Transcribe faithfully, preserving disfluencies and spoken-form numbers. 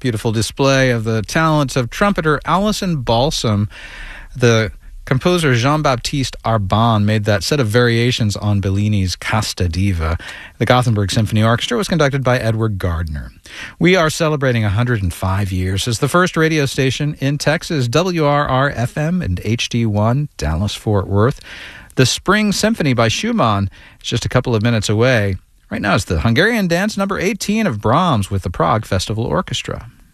beautiful display of the talents of trumpeter Alison Balsam. The composer Jean-Baptiste Arban made that set of variations on Bellini's Casta Diva. The Gothenburg Symphony Orchestra was conducted by Edward Gardner. We are celebrating one hundred five years as the first radio station in Texas, W R R F M and H D one, Dallas-Fort Worth. The Spring Symphony by Schumann is just a couple of minutes away. Right now it's the Hungarian Dance number eighteen of Brahms with the Prague Festival Orchestra.